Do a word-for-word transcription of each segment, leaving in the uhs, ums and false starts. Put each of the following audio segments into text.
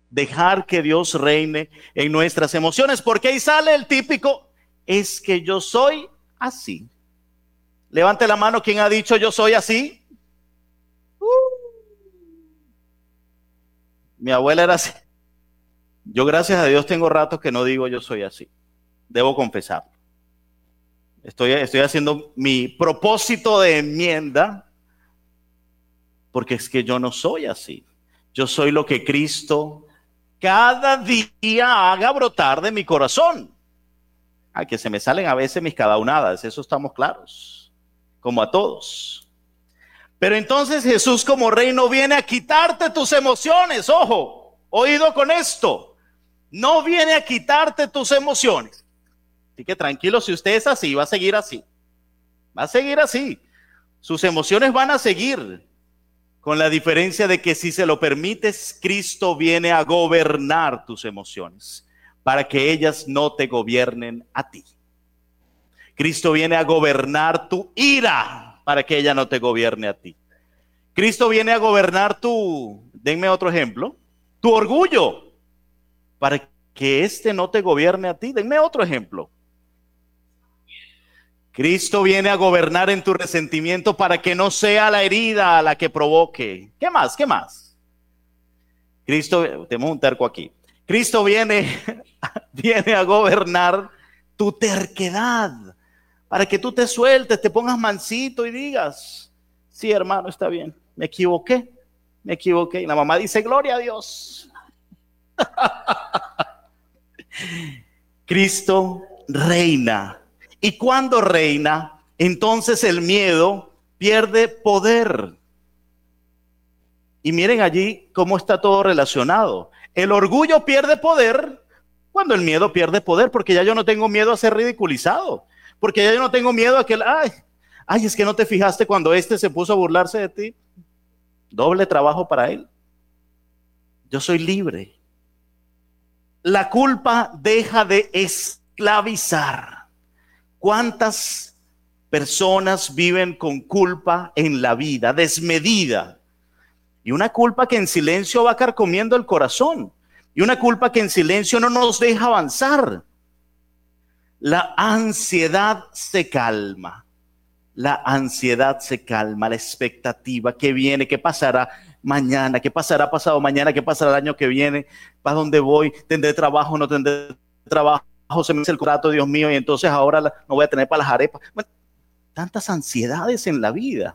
Dejar que Dios reine en nuestras emociones, porque ahí sale el típico, es que yo soy así. Levante la mano quien ha dicho yo soy así. Uh. Mi abuela era así. Yo, gracias a Dios, tengo ratos que no digo yo soy así. Debo confesarlo. Estoy, estoy haciendo mi propósito de enmienda, porque es que yo no soy así. Yo soy lo que Cristo cada día haga brotar de mi corazón. A que se me salen a veces mis cadaunadas, eso estamos claros, como a todos. Pero entonces Jesús como rey no viene a quitarte tus emociones. Ojo, oído con esto. No viene a quitarte tus emociones. Así que tranquilo, si usted es así, va a seguir así. Va a seguir así. Sus emociones van a seguir. Con la diferencia de que si se lo permites, Cristo viene a gobernar tus emociones, para que ellas no te gobiernen a ti. Cristo viene a gobernar tu ira, para que ella no te gobierne a ti. Cristo viene a gobernar tu, denme otro ejemplo, tu orgullo, para que este no te gobierne a ti. Denme otro ejemplo. Cristo viene a gobernar en tu resentimiento para que no sea la herida a la que provoque. ¿Qué más? ¿Qué más? Cristo, tenemos un terco aquí. Cristo viene, viene a gobernar tu terquedad para que tú te sueltes, te pongas mansito y digas, sí, hermano, está bien, me equivoqué, me equivoqué. Y la mamá dice, gloria a Dios. Cristo reina. Y cuando reina, entonces el miedo pierde poder. Y miren allí cómo está todo relacionado. El orgullo pierde poder cuando el miedo pierde poder, porque ya yo no tengo miedo a ser ridiculizado, porque ya yo no tengo miedo a que, ay, ay, es que no te fijaste cuando este se puso a burlarse de ti. Doble trabajo para él. Yo soy libre. La culpa deja de esclavizar. ¿Cuántas personas viven con culpa en la vida, desmedida? Y una culpa que en silencio va carcomiendo el corazón. Y una culpa que en silencio no nos deja avanzar. La ansiedad se calma. La ansiedad se calma, la expectativa, ¿qué viene? ¿Qué pasará mañana? ¿Qué pasará pasado mañana? ¿Qué pasará el año que viene? ¿Para dónde voy? ¿Tendré trabajo? ¿No tendré trabajo? Se me hace el contrato, Dios mío, y entonces ahora la, no voy a tener para las arepas. Bueno, tantas ansiedades en la vida.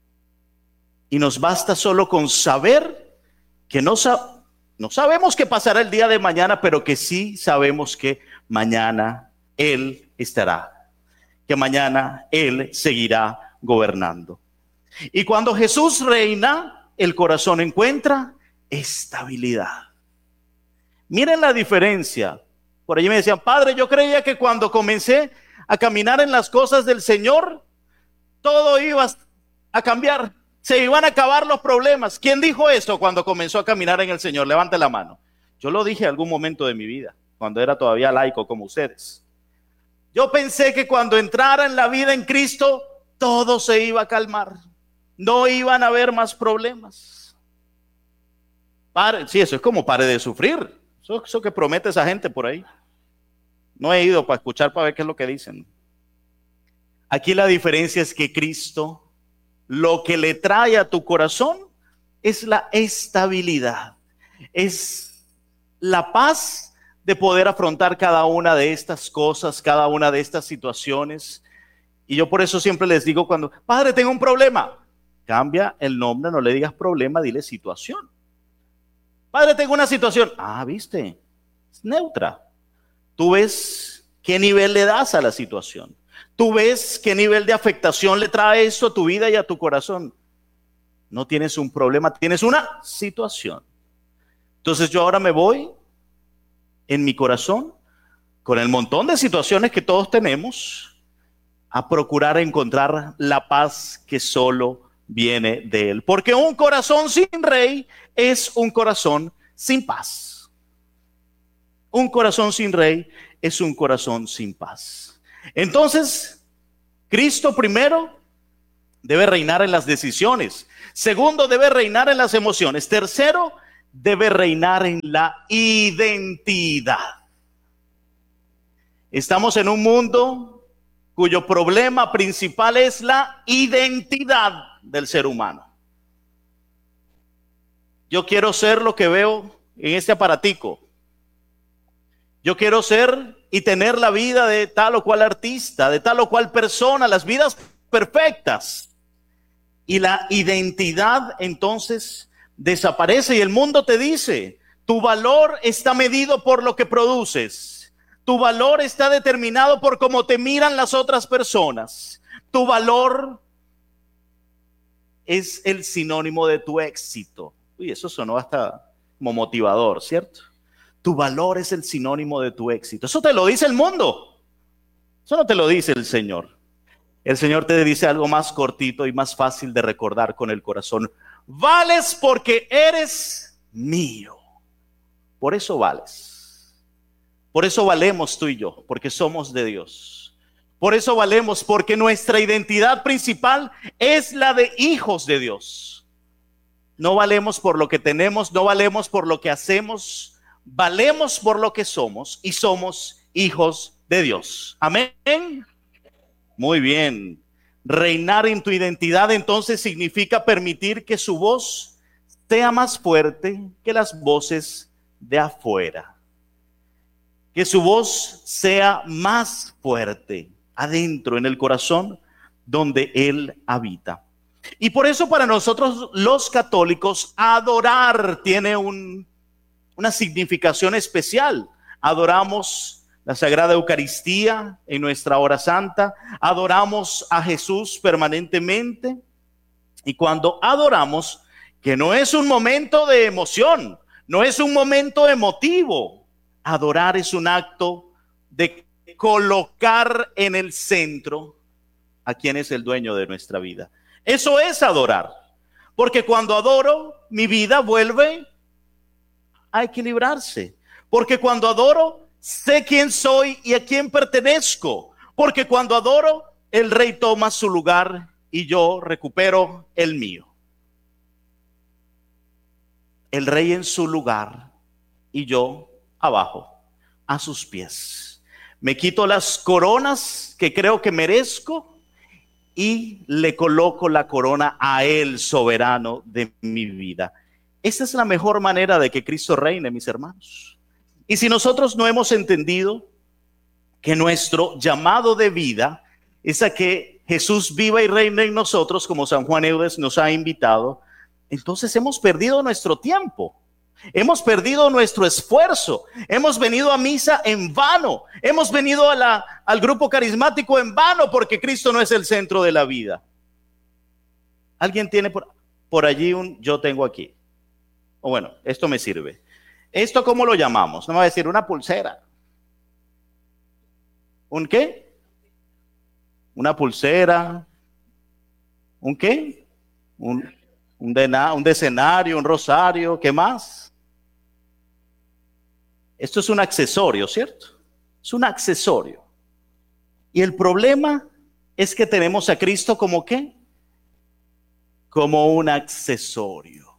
Y nos basta solo con saber que no, sa- no sabemos qué pasará el día de mañana, pero que sí sabemos que mañana Él estará, que mañana Él seguirá gobernando. Y cuando Jesús reina, el corazón encuentra estabilidad. Miren la diferencia. Por allí me decían, padre, yo creía que cuando comencé a caminar en las cosas del Señor, todo iba a cambiar, se iban a acabar los problemas. ¿Quién dijo eso cuando comenzó a caminar en el Señor? Levante la mano. Yo lo dije en algún momento de mi vida, cuando era todavía laico como ustedes. Yo pensé que cuando entrara en la vida en Cristo, todo se iba a calmar. No iban a haber más problemas. Pare, sí, eso es como pare de sufrir. Eso, eso que promete esa gente por ahí. No he ido para escuchar, para ver qué es lo que dicen. Aquí la diferencia es que Cristo, lo que le trae a tu corazón es la estabilidad. Es la paz de poder afrontar cada una de estas cosas, cada una de estas situaciones. Y yo por eso siempre les digo cuando, padre, tengo un problema. Cambia el nombre, no le digas problema, dile situación. Padre, tengo una situación. Ah, viste, es neutra. Tú ves qué nivel le das a la situación. Tú ves qué nivel de afectación le trae esto a tu vida y a tu corazón. No tienes un problema, tienes una situación. Entonces yo ahora me voy en mi corazón, con el montón de situaciones que todos tenemos, a procurar encontrar la paz que solo viene de Él. Porque un corazón sin rey es un corazón sin paz. Un corazón sin rey es un corazón sin paz. Entonces, Cristo primero debe reinar en las decisiones. Segundo, debe reinar en las emociones. Tercero, debe reinar en la identidad. Estamos en un mundo cuyo problema principal es la identidad del ser humano. Yo quiero ser lo que veo en este aparatico. Yo quiero ser y tener la vida de tal o cual artista, de tal o cual persona, las vidas perfectas. Y la identidad entonces desaparece y el mundo te dice, tu valor está medido por lo que produces. Tu valor está determinado por cómo te miran las otras personas. Tu valor es el sinónimo de tu éxito. Uy, eso sonó hasta como motivador, ¿cierto? Tu valor es el sinónimo de tu éxito. Eso te lo dice el mundo. Eso no te lo dice el Señor. El Señor te dice algo más cortito y más fácil de recordar con el corazón. Vales porque eres mío. Por eso vales. Por eso valemos tú y yo, porque somos de Dios. Por eso valemos, porque nuestra identidad principal es la de hijos de Dios. No valemos por lo que tenemos, no valemos por lo que hacemos, valemos por lo que somos y somos hijos de Dios. Amén. Muy bien. Reinar en tu identidad entonces significa permitir que su voz sea más fuerte que las voces de afuera. Que su voz sea más fuerte adentro en el corazón donde Él habita. Y por eso para nosotros los católicos adorar tiene un, una significación especial. Adoramos la Sagrada Eucaristía en nuestra hora santa, adoramos a Jesús permanentemente y cuando adoramos, que no es un momento de emoción, no es un momento emotivo, adorar es un acto de colocar en el centro a quien es el dueño de nuestra vida. Eso es adorar, porque cuando adoro, mi vida vuelve a equilibrarse, porque cuando adoro, sé quién soy y a quién pertenezco, porque cuando adoro, el Rey toma su lugar y yo recupero el mío. El Rey en su lugar y yo abajo, a sus pies. Me quito las coronas que creo que merezco y le coloco la corona a Él, soberano de mi vida. Esa es la mejor manera de que Cristo reine, mis hermanos. Y si nosotros no hemos entendido que nuestro llamado de vida es a que Jesús viva y reine en nosotros, como San Juan Eudes nos ha invitado, entonces hemos perdido nuestro tiempo. Hemos perdido nuestro esfuerzo, hemos venido a misa en vano, hemos venido a la, al grupo carismático en vano porque Cristo no es el centro de la vida. ¿Alguien tiene por, por allí un yo tengo aquí? O bueno, esto me sirve. ¿Esto cómo lo llamamos? No me va a decir una pulsera. ¿Un qué? Una pulsera. ¿Un qué? Un, un, dena, un decenario, un rosario, ¿qué más? Esto es un accesorio, ¿cierto? Es un accesorio. Y el problema es que tenemos a Cristo como ¿qué? Como un accesorio.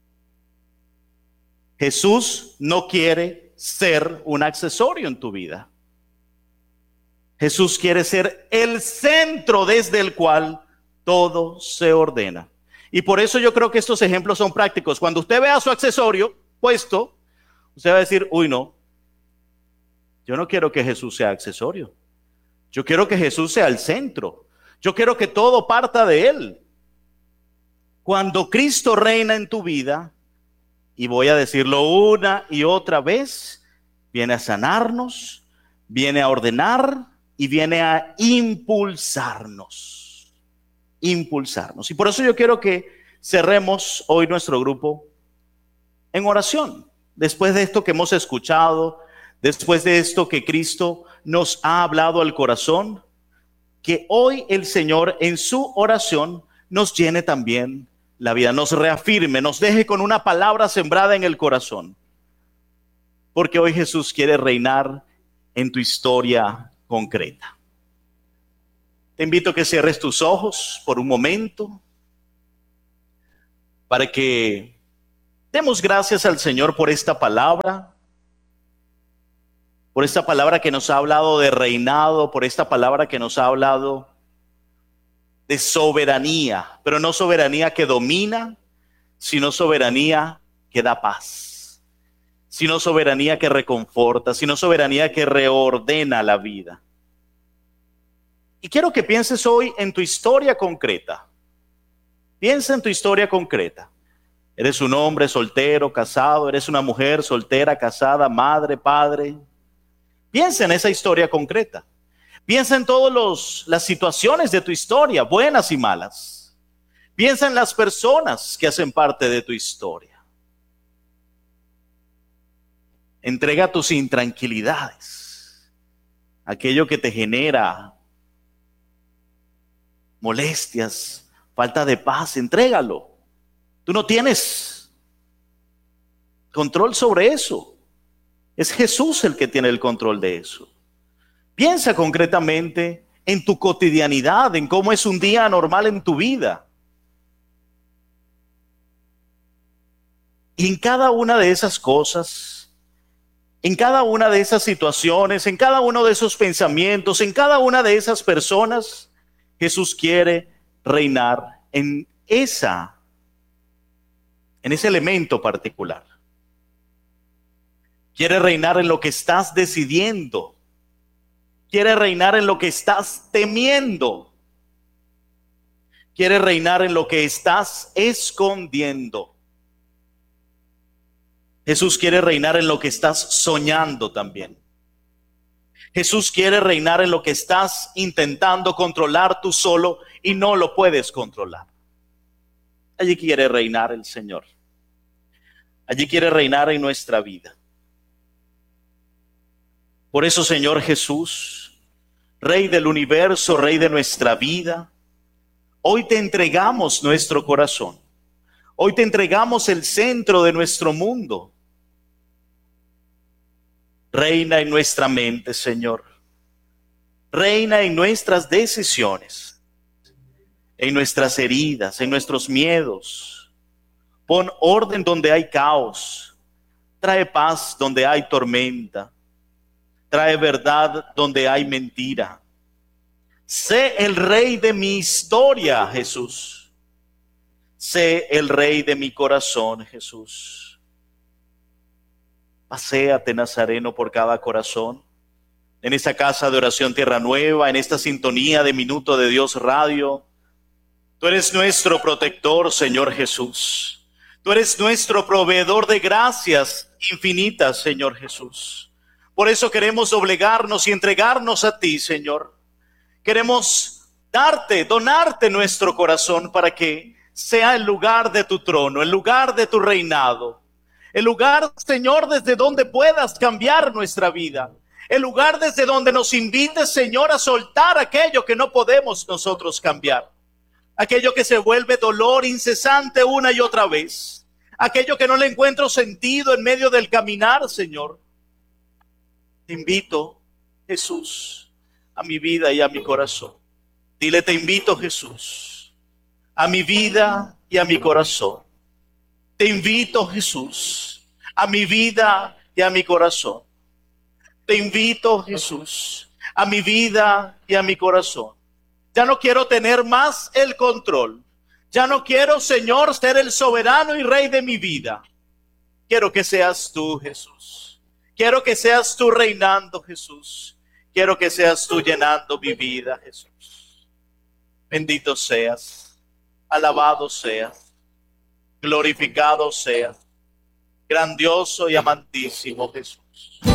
Jesús no quiere ser un accesorio en tu vida. Jesús quiere ser el centro desde el cual todo se ordena. Y por eso yo creo que estos ejemplos son prácticos. Cuando usted vea su accesorio puesto, usted va a decir, uy, no, yo no quiero que Jesús sea accesorio. Yo quiero que Jesús sea el centro. Yo quiero que todo parta de Él. Cuando Cristo reina en tu vida, y voy a decirlo una y otra vez, viene a sanarnos, viene a ordenar y viene a impulsarnos. Impulsarnos. Y por eso yo quiero que cerremos hoy nuestro grupo en oración. Después de esto que hemos escuchado, después de esto que Cristo nos ha hablado al corazón, que hoy el Señor en su oración nos llene también la vida, nos reafirme, nos deje con una palabra sembrada en el corazón. Porque hoy Jesús quiere reinar en tu historia concreta. Te invito a que cierres tus ojos por un momento para que Demos gracias al Señor por esta palabra, por esta palabra que nos ha hablado de reinado, por esta palabra que nos ha hablado de soberanía, pero no soberanía que domina, sino soberanía que da paz, sino soberanía que reconforta, sino soberanía que reordena la vida. Y quiero que pienses hoy en tu historia concreta. Piensa en tu historia concreta. Eres un hombre soltero, casado, eres una mujer soltera, casada, madre, padre. Piensa en esa historia concreta. Piensa en todas las situaciones de tu historia, buenas y malas. Piensa en las personas que hacen parte de tu historia. Entrega tus intranquilidades, aquello que te genera molestias, falta de paz, entrégalo. Tú no tienes control sobre eso. Es Jesús el que tiene el control de eso. Piensa concretamente en tu cotidianidad, en cómo es un día normal en tu vida. Y en cada una de esas cosas, en cada una de esas situaciones, en cada uno de esos pensamientos, en cada una de esas personas, Jesús quiere reinar en esa, en ese elemento particular. Quiere reinar en lo que estás decidiendo. Quiere reinar en lo que estás temiendo. Quiere reinar en lo que estás escondiendo. Jesús quiere reinar en lo que estás soñando también. Jesús quiere reinar en lo que estás intentando controlar tú solo y no lo puedes controlar. Allí quiere reinar el Señor. Allí quiere reinar en nuestra vida. Por eso, Señor Jesús, Rey del universo, Rey de nuestra vida, hoy te entregamos nuestro corazón. Hoy te entregamos el centro de nuestro mundo. Reina en nuestra mente, Señor. Reina en nuestras decisiones, en nuestras heridas, en nuestros miedos. Pon orden donde hay caos. Trae paz donde hay tormenta. Trae verdad donde hay mentira. Sé el rey de mi historia, Jesús. Sé el rey de mi corazón, Jesús. Paséate, Nazareno, por cada corazón. En esta casa de oración Tierra Nueva, en esta sintonía de Minuto de Dios Radio. Tú eres nuestro protector, Señor Jesús. Tú eres nuestro proveedor de gracias infinitas, Señor Jesús. Por eso queremos doblegarnos y entregarnos a ti, Señor. Queremos darte, donarte nuestro corazón para que sea el lugar de tu trono, el lugar de tu reinado. El lugar, Señor, desde donde puedas cambiar nuestra vida. El lugar desde donde nos invites, Señor, a soltar aquello que no podemos nosotros cambiar. Aquello que se vuelve dolor incesante una y otra vez. Aquello que no le encuentro sentido en medio del caminar, Señor. Te invito, Jesús, a mi vida y a mi corazón. Dile, te invito, Jesús, a mi vida y a mi corazón. Te invito, Jesús, a mi vida y a mi corazón. Te invito, Jesús, a mi vida y a mi corazón. Ya no quiero tener más el control. Ya no quiero, Señor, ser el soberano y rey de mi vida. Quiero que seas tú, Jesús. Quiero que seas tú reinando, Jesús. Quiero que seas tú llenando mi vida, Jesús. Bendito seas, alabado seas, glorificado seas, grandioso y amantísimo Jesús.